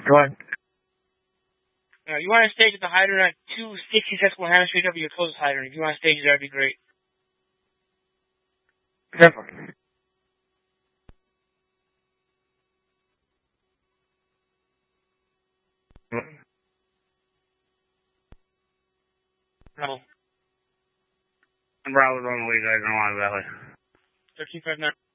Go ahead. You want to stage at the hydrant at 260 Susquehanna Street, that'll be your closest hydrant. If you want to stage there, that'd be great. Definitely. Bravo. Bravo's on the way, guys. I don't want to valley. 1359.